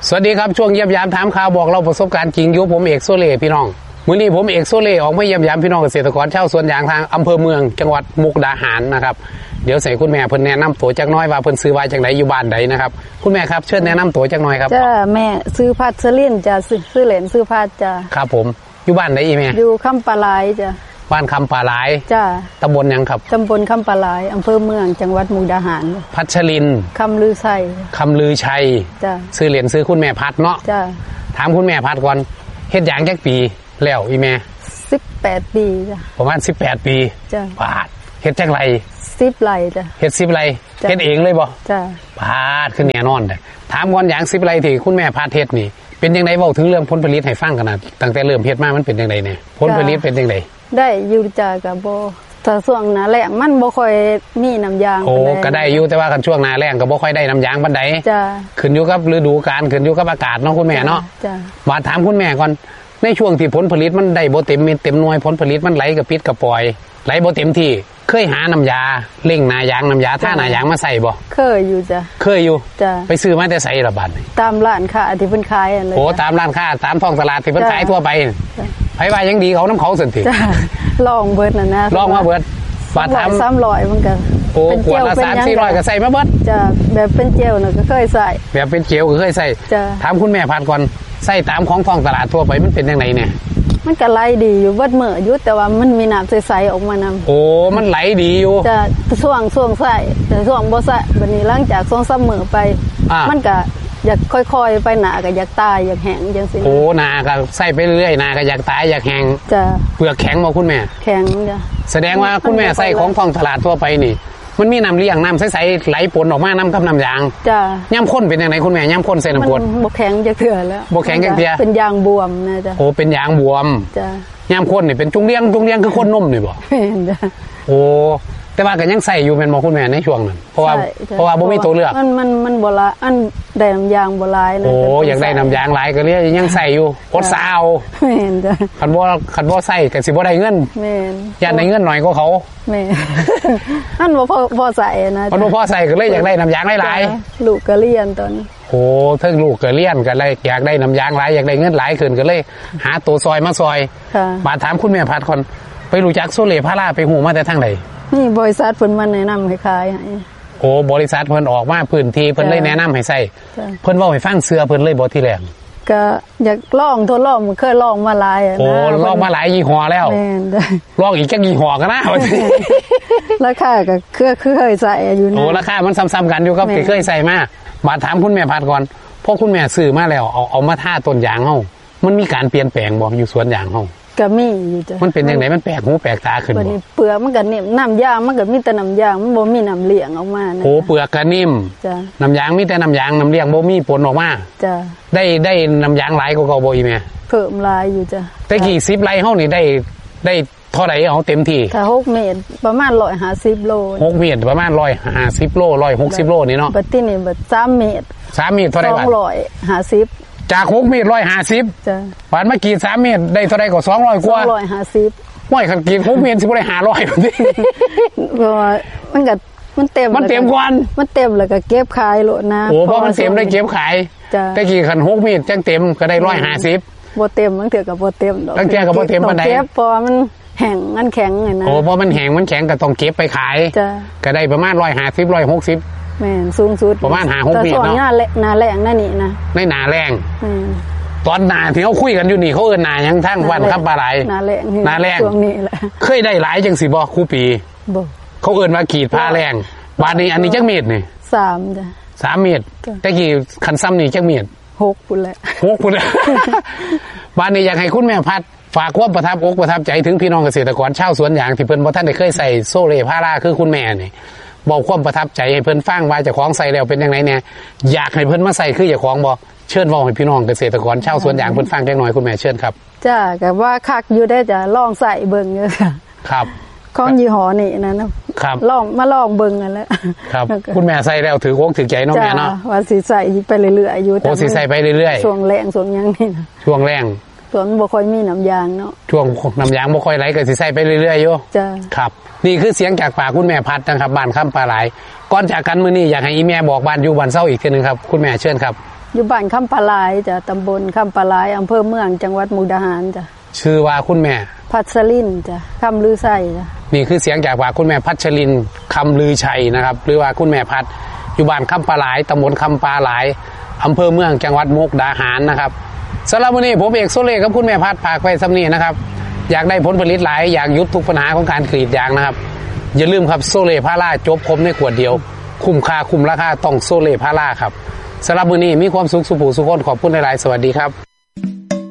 สวัสดีครับช่วงเยี่ยมยามถามข่าวบอกเราประสบการณ์จริงอยู่ผมเอกโซเล่พี่น้องมื้อนี้ผมเอกโซเล่ออกมาเยี่ยมยามพี่น้องเกษตรกรชาวสวนยางทางอำเภอเมืองจังหวัดมุกดาหารนะครับเดี๋ยวใส่คุณแม่เพิ่นแนะนำตัวจักน้อยว่าเพิ่นซื้อไว้จังไดอยู่บ้านใดนะครับคุณแม่ครับเชิญแนะนำตัวจักน้อยครับจ้าแม่ซื้อพัดเซลินจ้าซื้อเหรียญซื้อพัดจ้าครับผมอยู่บ้านใดอีแม่อยู่คำปลาไหลจ้าบ้านคำปลาไหลจ้าตำบลยังครับตำบลคำปลาไหลอำเภอเมืองจังหวัดมุกดาหารพัชรินคำลือชัยจ้าซื้อเหรียญซื้อคุณแม่พัดเนาะจ้าถามคุณแม่พัดก่อนเฮ็ดยางจักปีแล้วอีแม่ 18 ปีจ้าประมาณ18 ปีจ้าปาดเฮ็ดจักไร 10 ไร่จ้าเฮ็ด10 ไร่เฮ็ดเองเลยบ่จ้าปาดคือแน่นอนแต่ถามก่อนยาง10 ไร่ที่คุณแม่พัดเฮ็ดนี่เป็นจังได๋เว้าถึงเรื่องผลผลิตให้ฟังกันนะตั้งแต่เริ่มเฮ็ดมามันเป็นจังได๋เนี่ยผลผลิตเป็นจังได๋ได้อยู่จ้าก็บ่ถ้าช่วงหน้าแล้งมันบ่ค่อยมีน้ำยางโอ้ก็ได้อยู่แต่ว่าคันช่วงหน้าแล้งก็บ่ค่อยได้น้ำยางปานใดจ้าขึ้นอยู่กับฤดูกาลขึ้นอยู่กับอากาศเนาะคุณแม่เนาะจ้ามาถามคุณแม่ก่อนในช่วงที่ผลผลิตมันได้บ่เต็มเม็ดเต็มหน่วยผลผลิตมันไหลกระปิดกระปล่อยไหลบ่เต็มที่เคยหาน้ำยาเร่งหน้ายางน้ำยาท่าหน้ายางมาใส่บ่เคยอยู่จ้ะเคยอยู่จ้ะไปซื้อมาแต่ใส่ละบาทตามร้านค้าที่เพิ่นขายอะไรโอ้ตามร้านค้าตามท้องตลาดที่เพิ่นขายทั่วไปไผว่ายังดีเขาน้ำเขาสันติลองเบิดน่ะนะลองมาเบิดบาท 300มันก็โอ้ขวดละ300-400ก็ใส่มาเบิดจ้ะแบบเป็นเจลน่ะก็เคยใส่แบบเป็นเจลก็เคยใส่ถามคุณแม่พัดก่อนใส่ตามของท้องตลาดทั่วไปมันเป็นจังไดเนี่ยมันก็ไหลดีอยู่เบิดมื้ออยู่แต่ว่ามันมีน้ำใสๆออกมานำโอ้มันไหลดีอยู่จะช่วงใส่แต่ช่วงบ่ใส่บัดนี้หลังจาก2-3 มื้อไปมันก็อยากค่อยๆไปหน้าก็อยากตายอยากแห้งจังซี่โอ้หน้าก็ใส่ไปเรื่อยหน้าก็อยากตายอยากแห้งจ้ะเปลือกแข็งบ่คุณแม่แข็งจ้ะแสดงว่าคุณแม่ใส่ของท้องตลาดทั่วไปนี่มันมีน้ำเลี้ยงน้ำใสๆไหลปนออกมาน้ำกับน้ำยางจ้ะย่ำข้นเป็นยังไงคุณแม่ย่ำข้นใส่น้ำกรดบ่แข็งจักเทื่อแล้วบ่แข็งจักเทื่อเป็นยางบวมนะจ้ะโอ้เป็นยางบวมจ้ะย่ำข้นนี่เป็นจุงเลี้ยงคือข้นนมนี่บ่แม่นจ้ะโอ้แต่ว่าก็ยังใส่อยู่แม่นบ่คุณแม่ในช่วงนั้นเพราะว่าบ่มีตัวเลือกมันบ่ละอันได้น้ำยางบ่หลายนะโอ้อยากได้น้ำยางหลายก็เลยยังใส่อยู่อดสาวแม่นจ้ะคันบ่ใส่ก็สิบ่ได้เงินแม่นอยากได้เงินหน่อยกว่าเขาแม่อันบ่พอใส่นะมันบ่พอใส่ก็เลยอยากได้น้ำยางหลายๆลูกก็เรียนตอนโอ้ถึงลูกก็เรียนก็เลยอยากได้น้ำยางหลายอยากได้เงินหลายขึ้นก็เลยหาตัวซอยมาซอยมาถามคุณแม่พัดคนไปรู้จักโซเล่พาราไปหูมาแต่ทางไหนนี่บริษัทเพิ่นมาแนะนำให้ขายให้โอ้บริษัทเพิ่นออกมาพื้นที่เพิ่นเลยแนะนำให้ใส่เพิ่นเว้าให้ฟังเสื้อเพิ่นเลยบ่ที่แรกก็อยากลองทดลองเคยลองมาหลายนะโอ้ลองมาหลายยี่ห้อแล้วลองอีกจักยี่ห้อกันนะราคาก็เคยใส่อยู่นะโอ้ราคามันซ้ำๆกันอยู่ครับที่เคยใส่มามาถามคุณแม่พัดก่อนพอคุณแม่ซื้อมาแล้วเอามาท่าต้นยางเฮามันมีการเปลี่ยนแปลงบ่อยู่สวนยางเฮาก็มีอยู่จ้ะมันเป็นจังได๋มันแปลกหูแปลกตาขึ้นบ่เปลือกมันก็นิ่มน้ำยางมันก็มีแต่น้ำยางมันบ่มีน้ำเลี้ยงออกมานะโอ้เปลือกก็นิ่มจ้ะน้ำยางมีแต่น้ำยางน้ำเลี้ยงบ่มีปนออกมาจ้ะได้น้ำยางหลายกว่าเก่าบ่อีแม่เพิ่มหลายอยู่จ้ะแต่กี่10 ไร่เฮานี่ได้เท่าไหร่เอาเต็มที่ถ้า6 เมตรประมาณ150 โล 6 เมตรประมาณ150 โล160 โลนี่เนาะบัดนี้นี่บัด3 เมตร 3 เมตรเท่าไหร่บาท 250 จาก6 เมตร150 จ้ะบาทเมื่อกี้3 เมตรได้เท่าไหร่ก็200กว่า 250 ห้วยคันกิน6 เมตรสิบ่ได้500พุ่นนี่เพราะว่ามันเต็มก่อนมันเต็มแล้วก็เก็บขายโลดนะโอ้เพราะมันเต็มได้เก็บขายจ้ะแต่กี่คัน6 เมตรจังเต็มก็ได้150 บ่เต็มบางเทื่อก็บ่เต็มดอกบางเทื่อก็บ่เต็มปานใดเก็บพอมันแห้งมันแข็งนะโอ้เพราะมันแห้งมันแข็งก็ต้องเก็บไปขายก็ได้ประมาณ150 160 แม่นสูงสุดประมาณ5-6 เมตรเนาะแต่ส่วนหน้าแรงนั่นนี่นะในหน้าแรงตอนหน้าที่เขาคุยกันอยู่นี่เขาเอิ้นหน้าหยังทั้งวันครับปลาไหลหน้าแรงช่วงนี้แหละเคยได้หลายจังสิบ่ครูปีบ่เขาเอิ้นว่ากีดผ้าแรงบาดนี้อันนี้จักเมตรนี่ 3จ้ะ 3 เมตรแต่กี่คันซ้ำนี่จักเมตร 6พุ่นแหละ 6พุ่นบาดนี้อยากให้คุณแม่พัดฝากความประทับอกประทับใจถึงพี่น้องเกษตรกรชาวสวนยางที่เพิ่นบ่ทันได้เคยใส่โซเล่พาราคือคุณแม่นี่บอกความประทับใจให้เพิ่นฟังว่าเจ้าของใส่แล้วเป็นจังไดแน่อยากให้เพิ่นมาใส่คือเจ้าของบ่เชิญเว้าให้พี่น้องเกษตรกรชาวสวนยางเพิ่นฟังจักหน่อยคุณแม่เชิญครับจ้าก็ว่าคักอยู่ได้จ้ะลองใส่เบิ่งอยู่ค่ะครับของยี่ห้อนี่นะครับลองเบิ่งกันแล้วครับคุณแม่ใส่แล้วถือโค้งถือใจเนาะแม่เนาะว่าสิใส่ไปเรื่อยๆอยู่แต่สิใส่ไปเรื่อยๆช่วงแรงช่วงยังนี่นะช่วงแรงส่วนบ่ค่อยมีน้ำยางเนาะช่วงน้ำยางบ่ค่อยไหลก็สิใส่ไปเรื่อยๆอยู่จ้ะครับนี่คือเสียงจากปากคุณแม่พัดนะครับบ้านคำปลาไหลก่อนจากกันมื้อนี้อยากให้อีแม่บอกบ้านอยู่บ้านเซาอีกทีนึงครับคุณแม่เชิญครับอยู่บ้านคำปลาลายจ้ะตำบลคำปลาลายอำเภอเมืองจังหวัดมุกดาหารจ้ะชื่อว่าคุณแม่พัชรินจ้ะคำลือไส้จ้ะนี่คือเสียงจากปากคุณแม่พัชรินคำลือชัยนะครับหรือว่าคุณแม่พัดอยู่บ้านคำปลาหลายตำบลคำปลาหลายอำเภอเมืองจังหวัดมุกดาหารนะครับสำหรับวันนี้ผมเอกโซเล่กับคุณแม่พัดฝากไปสำนีนะครับอยากได้ผลผลิตหลายอยากยุดทุกปัญหาของการกรีดยางนะครับอย่าลืมครับโซเล่พาราจบคมในขวดเดียวคุ้มค่าคุ้มราคาต้องโซเล่พาราครับสำหรับวันนี้มีความสุขสุขสุขคนขอบคุณหลายๆสวัสดีครับ